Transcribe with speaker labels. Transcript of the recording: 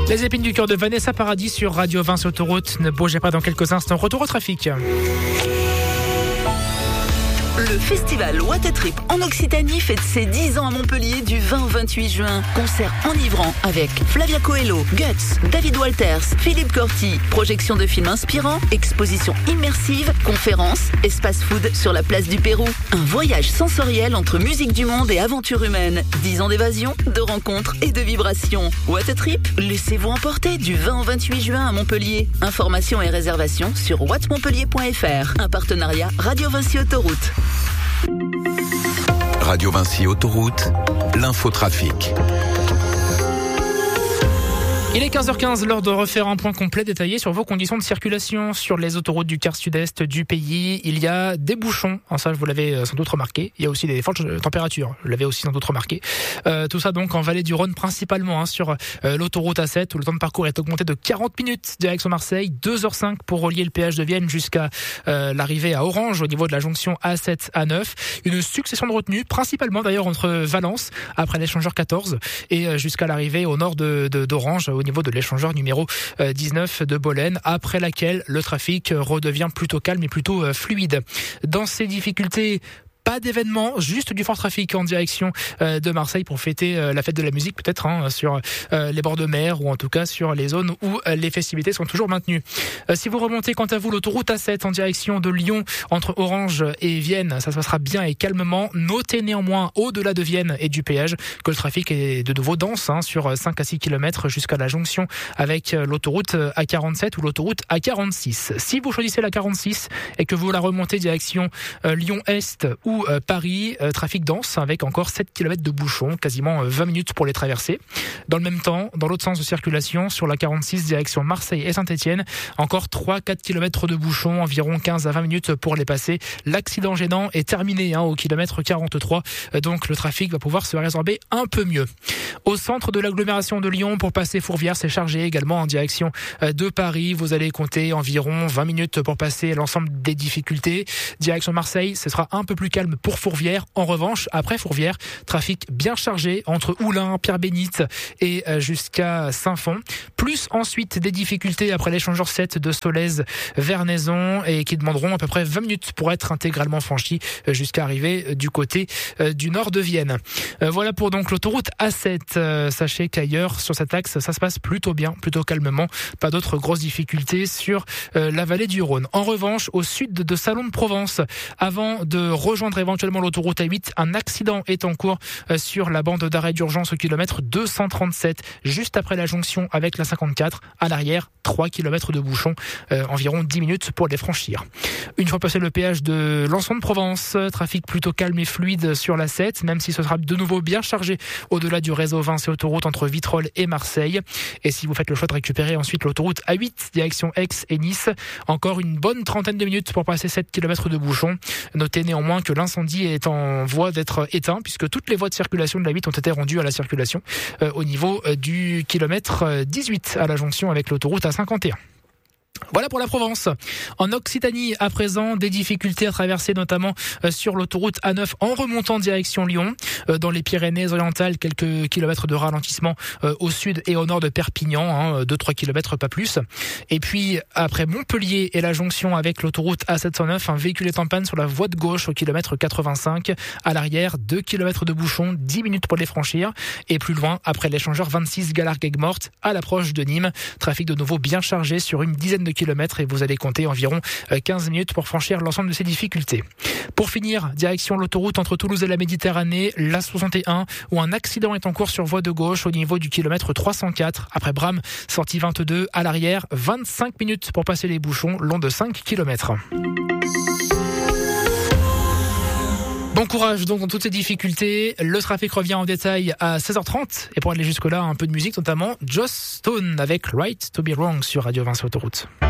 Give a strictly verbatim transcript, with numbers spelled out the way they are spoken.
Speaker 1: Les épines du cœur de Vanessa Paradis sur Radio vingt Autoroute. Ne bougez pas dans quelques instants. Retour au trafic.
Speaker 2: Le festival What a Trip en Occitanie fête ses dix ans à Montpellier du vingt au vingt-huit juin. Concert enivrant avec Flavia Coelho, Guts, David Walters, Philippe Corti, projection de films inspirants, exposition immersive, conférences, espace food sur la place du Pérou. Un voyage sensoriel entre musique du monde et aventure humaine. dix ans d'évasion, de rencontres et de vibrations. What a Trip, laissez-vous emporter du vingt au vingt-huit juin à Montpellier. Informations et réservations sur what montpellier point f r. Un partenariat Radio Vinci Autoroute.
Speaker 3: Radio Vinci Autoroute, l'infotrafic.
Speaker 1: Il est quinze heures quinze, l'heure de refaire un point complet détaillé sur vos conditions de circulation sur les autoroutes du quart sud-est du pays. Il y a des bouchons, hein, ça vous l'avez sans doute remarqué. Il y a aussi des fortes températures, vous l'avez aussi sans doute remarqué. Euh, tout ça donc en vallée du Rhône principalement, hein, sur euh, l'autoroute A sept où le temps de parcours est augmenté de quarante minutes direction Marseille, deux heures cinq pour relier le péage de Vienne jusqu'à euh, l'arrivée à Orange au niveau de la jonction A sept A neuf. Une succession de retenues, principalement d'ailleurs entre Valence après l'échangeur quatorze et euh, jusqu'à l'arrivée au nord de, de, d'Orange au niveau de l'échangeur numéro dix-neuf de Bolène, après laquelle le trafic redevient plutôt calme et plutôt fluide. Dans ces difficultés, pas d'événement, juste du fort trafic en direction de Marseille pour fêter la fête de la musique peut-être, hein, sur les bords de mer ou en tout cas sur les zones où les festivités sont toujours maintenues. Si vous remontez quant à vous l'autoroute A sept en direction de Lyon entre Orange et Vienne, ça se passera bien et calmement. Notez néanmoins au-delà de Vienne et du péage que le trafic est de nouveau dense, hein, sur cinq à six kilomètres jusqu'à la jonction avec l'autoroute A quarante-sept ou l'autoroute A quarante-six. Si vous choisissez la quarante-six et que vous la remontez direction Lyon-Est ou ou Paris, euh, trafic dense avec encore sept kilomètres de bouchons, quasiment vingt minutes pour les traverser. Dans le même temps, dans l'autre sens de circulation, sur la quarante-six direction Marseille et Saint-Etienne, encore trois à quatre kilomètres de bouchons, environ quinze à vingt minutes pour les passer. L'accident gênant est terminé, hein, au kilomètre quarante-trois, donc le trafic va pouvoir se résorber un peu mieux. Au centre de l'agglomération de Lyon, pour passer Fourvière, c'est chargé également en direction de Paris. Vous allez compter environ vingt minutes pour passer l'ensemble des difficultés. Direction Marseille, ce sera un peu plus calme pour Fourvière. En revanche, après Fourvière, trafic bien chargé entre Oulin, Pierre-Bénite et jusqu'à Saint-Fond. Plus ensuite des difficultés après l'échangeur sept de Solèze vers Naison et qui demanderont à peu près vingt minutes pour être intégralement franchis jusqu'à arriver du côté du nord de Vienne. Voilà pour donc l'autoroute A sept. Sachez qu'ailleurs, sur cet axe, ça se passe plutôt bien, plutôt calmement. Pas d'autres grosses difficultés sur la vallée du Rhône. En revanche, au sud de Salon de Provence, avant de rejoindre éventuellement l'autoroute A huit, un accident est en cours sur la bande d'arrêt d'urgence au kilomètre deux cent trente-sept, juste après la jonction avec la cinquante-quatre. À l'arrière, trois kilomètres de bouchons, euh, environ dix minutes pour les franchir. Une fois passé le péage de Lançon de Provence, trafic plutôt calme et fluide sur la sept, même si ce sera de nouveau bien chargé au-delà du réseau Vinci Autoroute entre Vitrolles et Marseille. Et si vous faites le choix de récupérer ensuite l'autoroute A huit, direction Aix et Nice, encore une bonne trentaine de minutes pour passer sept kilomètres de bouchons. Notez néanmoins que l'incendie est en voie d'être éteint, puisque toutes les voies de circulation de la huit ont été rendues à la circulation euh, au niveau euh, du kilomètre dix-huit à la jonction avec l'autoroute A cinquante et un. Voilà pour la Provence. En Occitanie, à présent, des difficultés à traverser, notamment sur l'autoroute A neuf en remontant direction Lyon. Dans les Pyrénées-Orientales, quelques kilomètres de ralentissement au sud et au nord de Perpignan, hein, deux à trois kilomètres, pas plus. Et puis, après Montpellier et la jonction avec l'autoroute A sept cent neuf, un véhicule est en panne sur la voie de gauche au kilomètre quatre-vingt-cinq. À l'arrière, deux kilomètres de bouchon, dix minutes pour les franchir. Et plus loin, après l'échangeur vingt-six Galargues-Aigues-Mortes, à l'approche de Nîmes, trafic de nouveau bien chargé sur une dizaine de kilomètres et vous allez compter environ quinze minutes pour franchir l'ensemble de ces difficultés. Pour finir, direction l'autoroute entre Toulouse et la Méditerranée, l'A soixante et un, où un accident est en cours sur voie de gauche au niveau du kilomètre trois cent quatre. Après Bram, sortie vingt-deux, à l'arrière, vingt-cinq minutes pour passer les bouchons long de cinq kilomètres. Bon courage donc dans toutes ces difficultés. Le trafic revient en détail à seize heures trente. Et pour aller jusque-là, un peu de musique, notamment Joss Stone avec Right to be Wrong sur Radio Vinci Autoroute.